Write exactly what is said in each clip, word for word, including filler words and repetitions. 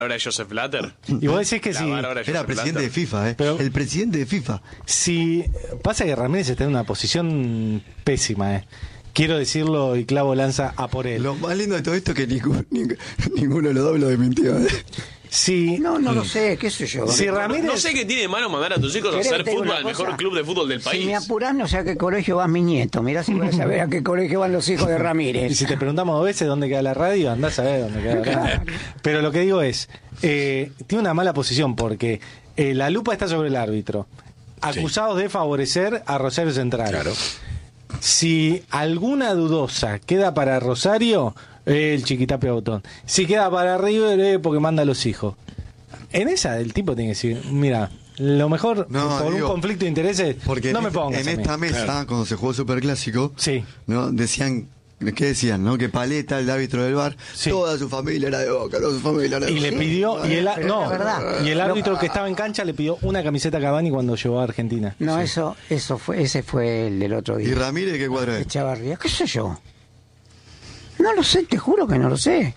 Ahora es Joseph Blatter. Y vos decís que La sí. vara ahora es Era Joseph presidente Blatter. de FIFA, ¿eh? Pero- el presidente de FIFA. Si pasa que Ramírez está en una posición pésima, eh. Quiero decirlo y clavo lanza a por él. Lo más lindo de todo esto es que ninguno, ning- ninguno de los dos lo desmintió, ¿eh? Si, No, no lo sé, qué sé yo. si No, Ramírez... no sé qué tiene de malo mandar a tus hijos a ¿Querés hacer que te diga fútbol una al cosa? mejor club de fútbol del Si me país. apurás, no sé a qué colegio vas mi nieto. Mirá si voy a saber a qué colegio van los hijos de Y Ramírez. si te preguntamos dos veces dónde queda la radio, andás a ver dónde queda la radio. Pero lo que digo es, eh, tiene una mala posición porque eh, la lupa está sobre el árbitro. Acusados de favorecer a Rosario Central. Claro. Si alguna dudosa queda para Rosario, eh, el Chiquitape Botón. Si queda para River, eh, porque manda a los hijos. En esa el tipo tiene que decir, mira, lo mejor No, por digo, un conflicto de intereses, Porque no en, me este- pongas en a mí. esta mesa, Claro. cuando se jugó Superclásico, Sí. ¿no? Decían, ¿qué decían? ¿No? Que Paleta, el árbitro del bar, Sí. toda su familia era de Boca, toda su familia era de Y le Boca. pidió, y el, pero no, la verdad. y el árbitro que estaba en cancha le pidió una camiseta a Cavani cuando llegó a Argentina. No, eso, eso fue, ese fue el del otro ¿Y día. Ramírez qué cuadro es? Echavarría, qué sé yo. No lo sé, te juro que no lo sé.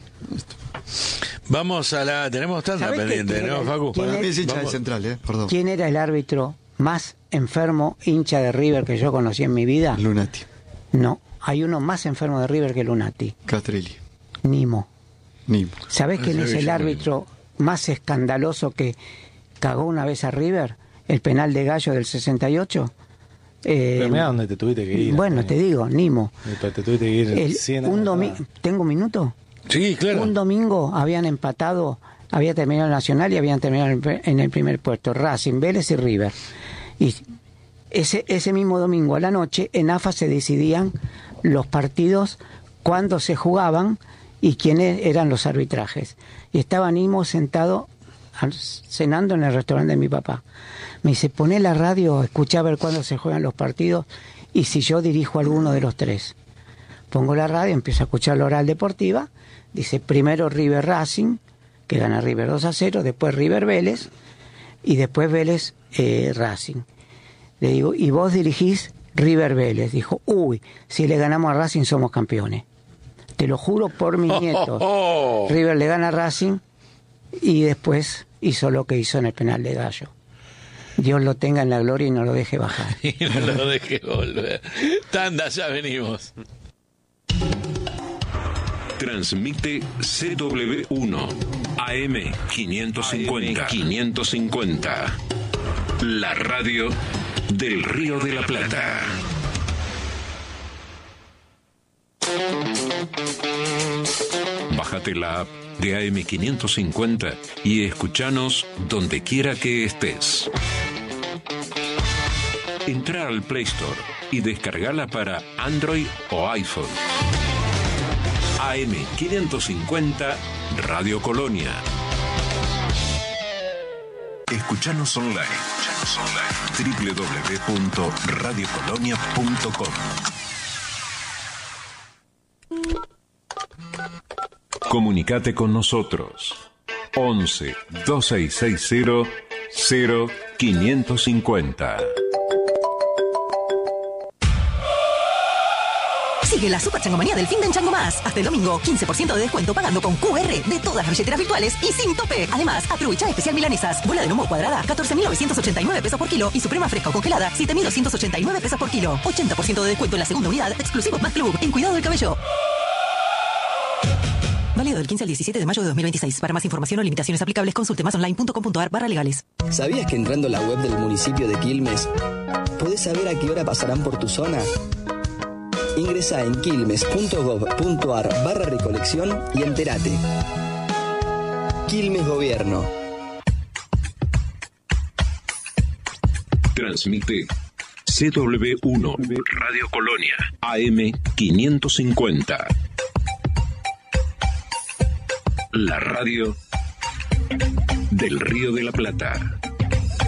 Vamos a la... Tenemos tanta ¿Sabés qué- pendiente, quién ¿no, era- Facu? quién Para mí es hincha de Vamos. Central, ¿eh? Perdón. ¿Quién era el árbitro más enfermo, hincha de River que yo conocí en mi vida? Lunati, No, hay uno más enfermo de River que Lunati. Castrelli, Nimo. Nimo. ¿Sabés quién es el árbitro más escandaloso que cagó una vez a River? El penal de Gallo del sesenta y ocho. Eh, Pero mirá dónde te tuviste que ir. bueno, eh. te digo, Nimo. Te tuviste que ir El- cien un años domingo, atrás. ¿tengo un minuto? Sí, claro. Un domingo habían empatado, había terminado el Nacional y habían terminado en el- en el primer puesto, Racing, Vélez y River. Y ese, ese mismo domingo a la noche, en A F A se decidían los partidos, cuándo se jugaban y quiénes eran los arbitrajes. Y estaba Nimo sentado al- cenando en el restaurante de mi papá. Me dice, poné la radio, escuchá a ver cuándo se juegan los partidos y si yo dirijo alguno de los tres. Pongo la radio, empiezo a escuchar la oral deportiva. Dice primero River Racing, que gana River dos a cero, después River Vélez y después Vélez eh, Racing. Le digo, ¿y vos dirigís River Vélez? Dijo, uy, si le ganamos a Racing somos campeones. Te lo juro por mis nietos. oh. River le gana a Racing y después hizo lo que hizo en el penal de Gallo. Dios lo tenga en la gloria y no lo deje bajar. Y no lo deje volver. Tanda, ya venimos. Transmite C W uno A M quinientos cincuenta. quinientos cincuenta. La radio del Río de la Plata. Bájate la app de A M quinientos cincuenta y escuchanos donde quiera que estés. Entra al Play Store y descargala para Android o iPhone. A M quinientos cincuenta Radio Colonia. Escuchanos online. Escuchanos online. doble u doble u doble u punto radio colonia punto com. Comunicate con nosotros. once, dos seis seis cero, cero quinientos cincuenta. Sigue la super changomanía del fin de en Chango Más. Hasta el domingo, quince por ciento de descuento pagando con Q R de todas las billeteras virtuales y sin tope. Además, aprovecha especial milanesas. Bola de lomo cuadrada, catorce mil novecientos ochenta y nueve pesos por kilo. Y suprema fresca o congelada, siete mil doscientos ochenta y nueve pesos por kilo. ochenta por ciento de descuento en la segunda unidad, exclusivo Más Club, en Cuidado del Cabello. Válido del quince al diecisiete de mayo de dos mil veintiséis. Para más información o limitaciones aplicables, consulte másonline.com.ar barra legales. ¿Sabías que entrando a la web del municipio de Quilmes podés saber a qué hora pasarán por tu zona? Ingresa en quilmes punto gov punto ar barra recolección y entérate. Quilmes Gobierno. Transmite C W uno Radio Colonia A M quinientos cincuenta. La radio del Río de la Plata.